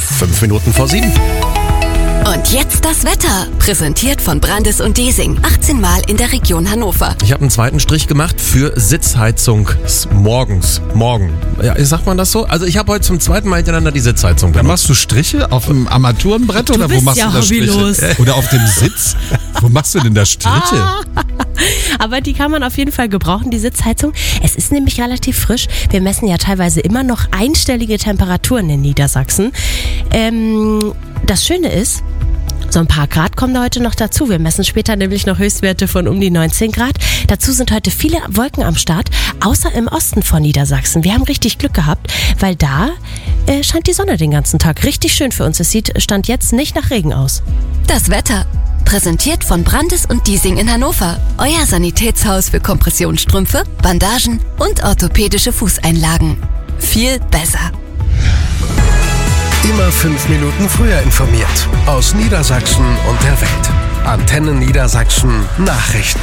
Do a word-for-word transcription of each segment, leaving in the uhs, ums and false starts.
Fünf Minuten vor sieben. Und jetzt das Wetter, präsentiert von Brandis und Desing, achtzehn Mal in der Region Hannover. Ich habe einen zweiten Strich gemacht für Sitzheizung morgens. Morgen. Ja, sagt man das so? Also ich habe heute zum zweiten Mal hintereinander die Sitzheizung Dann benutzt. machst du Striche auf dem Armaturenbrett Du oder wo bist machst ja du da hobbylos. Striche? Oder auf dem Sitz? Wo machst du denn da Striche? Aber die kann man auf jeden Fall gebrauchen, die Sitzheizung. Es ist nämlich relativ frisch. Wir messen ja teilweise immer noch einstellige Temperaturen in Niedersachsen. Ähm, das Schöne ist, so ein paar Grad kommen da heute noch dazu. Wir messen später nämlich noch Höchstwerte von um die neunzehn Grad. Dazu sind heute viele Wolken am Start, außer im Osten von Niedersachsen. Wir haben richtig Glück gehabt, weil da äh, scheint die Sonne den ganzen Tag. Richtig schön für uns. Es sieht Stand jetzt nicht nach Regen aus. Das Wetter, präsentiert von Brandis und Desing in Hannover. Euer Sanitätshaus für Kompressionsstrümpfe, Bandagen und orthopädische Fußeinlagen. Viel besser. Immer fünf Minuten früher informiert. Aus Niedersachsen und der Welt. Antenne Niedersachsen Nachrichten.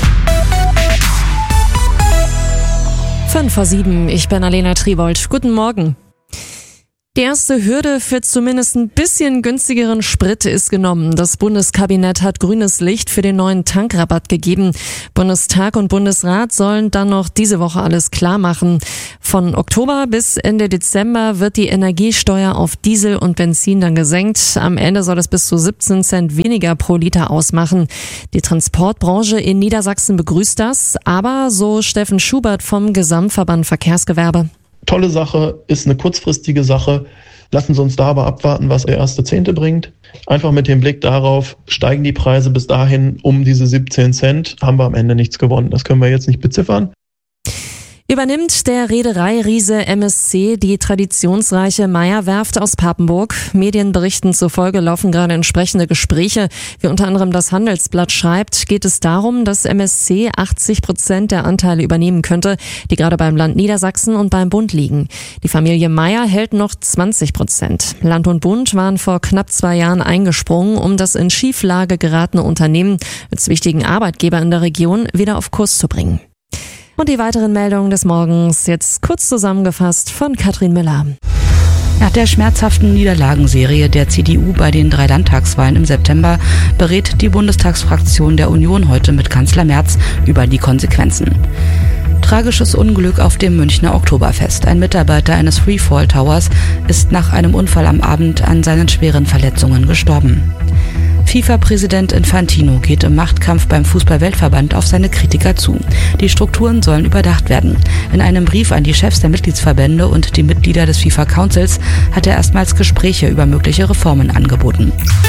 Fünf vor sieben, ich bin Alena Tribold. Guten Morgen. Die erste Hürde für zumindest ein bisschen günstigeren Sprit ist genommen. Das Bundeskabinett hat grünes Licht für den neuen Tankrabatt gegeben. Bundestag und Bundesrat sollen dann noch diese Woche alles klar machen. Von Oktober bis Ende Dezember wird die Energiesteuer auf Diesel und Benzin dann gesenkt. Am Ende soll es bis zu siebzehn Cent weniger pro Liter ausmachen. Die Transportbranche in Niedersachsen begrüßt das, aber so Steffen Schubert vom Gesamtverband Verkehrsgewerbe. Tolle Sache, ist eine kurzfristige Sache. Lassen Sie uns da aber abwarten, was der erste Zehnte bringt. Einfach mit dem Blick darauf, steigen die Preise bis dahin um diese siebzehn Cent, haben wir am Ende nichts gewonnen. Das können wir jetzt nicht beziffern. Übernimmt der Reederei-Riese M S C die traditionsreiche Meyer-Werft aus Papenburg? Medienberichten zufolge laufen gerade entsprechende Gespräche. Wie unter anderem das Handelsblatt schreibt, geht es darum, dass M S C achtzig Prozent der Anteile übernehmen könnte, die gerade beim Land Niedersachsen und beim Bund liegen. Die Familie Meyer hält noch zwanzig Prozent. Land und Bund waren vor knapp zwei Jahren eingesprungen, um das in Schieflage geratene Unternehmen als wichtigen Arbeitgeber in der Region wieder auf Kurs zu bringen. Und die weiteren Meldungen des Morgens jetzt kurz zusammengefasst von Katrin Müller. Nach der schmerzhaften Niederlagenserie der C D U bei den drei Landtagswahlen im September berät die Bundestagsfraktion der Union heute mit Kanzler Merz über die Konsequenzen. Tragisches Unglück auf dem Münchner Oktoberfest. Ein Mitarbeiter eines Freefall Towers ist nach einem Unfall am Abend an seinen schweren Verletzungen gestorben. FIFA-Präsident Infantino geht im Machtkampf beim Fußball-Weltverband auf seine Kritiker zu. Die Strukturen sollen überdacht werden. In einem Brief an die Chefs der Mitgliedsverbände und die Mitglieder des FIFA-Councils hat er erstmals Gespräche über mögliche Reformen angeboten.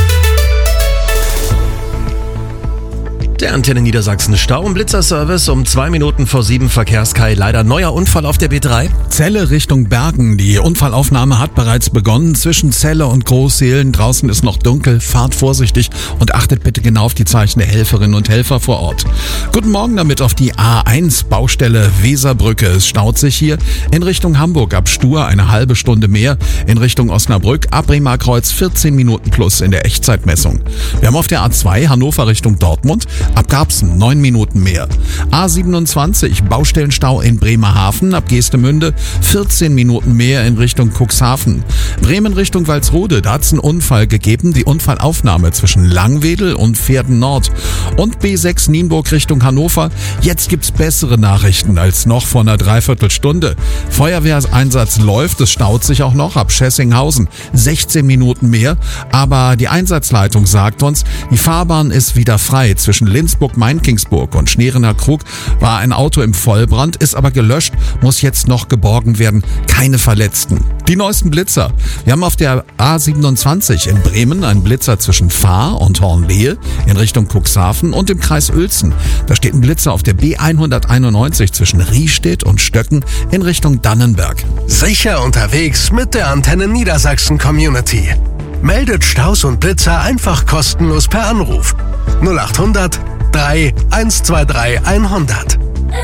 Der Antenne Niedersachsen Stau- und Blitzerservice um zwei Minuten vor sieben Verkehrskai. Leider neuer Unfall auf der B drei. Celle Richtung Bergen. Die Unfallaufnahme hat bereits begonnen. Zwischen Celle und Großseelen. Draußen ist noch dunkel. Fahrt vorsichtig und achtet bitte genau auf die Zeichen der Helferinnen und Helfer vor Ort. Guten Morgen damit auf die A eins Baustelle Weserbrücke. Es staut sich hier in Richtung Hamburg ab Stur eine halbe Stunde mehr. In Richtung Osnabrück ab Bremerkreuz vierzehn Minuten plus in der Echtzeitmessung. Wir haben auf der A zwei Hannover Richtung Dortmund ab Garbsen neun Minuten mehr. A siebenundzwanzig Baustellenstau in Bremerhaven ab Geestemünde vierzehn Minuten mehr in Richtung Cuxhaven. Bremen Richtung Walsrode, da hat es einen Unfall gegeben. Die Unfallaufnahme zwischen Langwedel und Pferden Nord. Und B sechs Nienburg Richtung Hannover. Jetzt gibt's bessere Nachrichten als noch vor einer Dreiviertelstunde. Feuerwehreinsatz läuft, es staut sich auch noch ab Schessinghausen sechzehn Minuten mehr. Aber die Einsatzleitung sagt uns, die Fahrbahn ist wieder frei. Zwischen Lindsburg-Mainkingsburg und Schnerener Krug war ein Auto im Vollbrand, ist aber gelöscht, muss jetzt noch geborgen werden. Keine Verletzten. Die neuesten Blitzer. Wir haben auf der A siebenundzwanzig in Bremen einen Blitzer zwischen Fahr und Hornlehe in Richtung Cuxhaven und im Kreis Uelzen. Da steht ein Blitzer auf der B hunderteinundneunzig zwischen Riestedt und Stöcken in Richtung Dannenberg. Sicher unterwegs mit der Antenne Niedersachsen Community. Meldet Staus und Blitzer einfach kostenlos per Anruf. null acht hundert drei eins zwei drei hundert.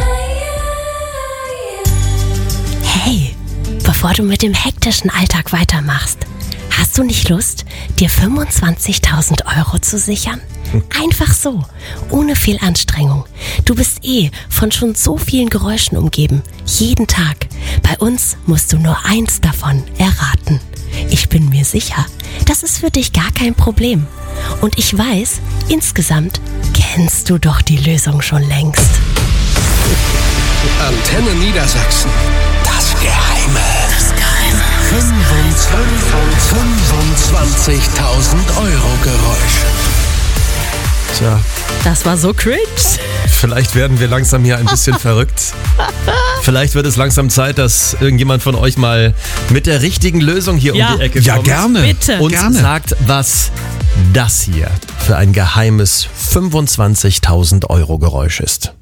Hey, bevor du mit dem hektischen Alltag weitermachst, hast du nicht Lust, dir fünfundzwanzigtausend Euro zu sichern? Einfach so, ohne viel Anstrengung. Du bist eh von schon so vielen Geräuschen umgeben. Jeden Tag. Bei uns musst du nur eins davon erraten. Ich bin mir sicher, das ist für dich gar kein Problem. Und ich weiß, insgesamt kennst du doch die Lösung schon längst. Antenne Niedersachsen. Das Geheime. Das Geheime. fünfundzwanzigtausend Euro Geräusch. Tja, Das war so cringe. vielleicht werden wir langsam hier ein bisschen verrückt. Vielleicht wird es langsam Zeit, dass irgendjemand von euch mal mit der richtigen Lösung hier Ja. um die Ecke Ja, kommt. gerne. Bitte. Und Gerne. sagt, was das hier für ein geheimes fünfundzwanzigtausend Euro Geräusch ist.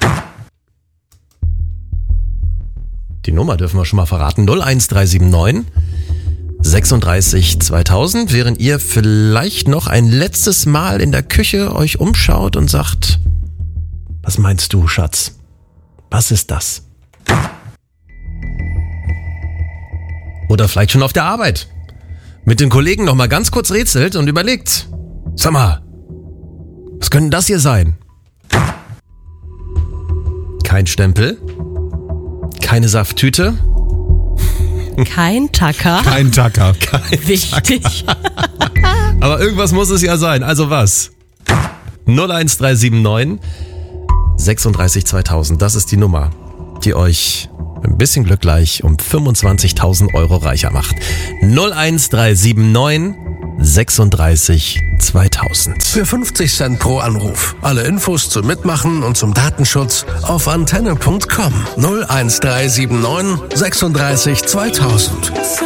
Die Nummer dürfen wir schon mal verraten. null eins drei sieben neun sechsunddreißig zweitausend. Während ihr vielleicht noch ein letztes Mal in der Küche euch umschaut und sagt, was meinst du, Schatz? Was ist das? Oder vielleicht schon auf der Arbeit. Mit den Kollegen noch mal ganz kurz rätselt und überlegt. Sag mal, was könnte das hier sein? Kein Stempel. Keine Safttüte. Kein Tacker. Kein Tacker. Wichtig. Aber irgendwas muss es ja sein. Also was? null eins drei sieben neun sechsunddreißig zweitausend. Das ist die Nummer, die euch mit ein bisschen Glück gleich um fünfundzwanzigtausend Euro reicher macht. null eins drei sieben neun sechsunddreißig zweitausend. Für fünfzig Cent pro Anruf. Alle Infos zum Mitmachen und zum Datenschutz auf antenne punkt com. null eins drei sieben neun sechsunddreißig zweitausend.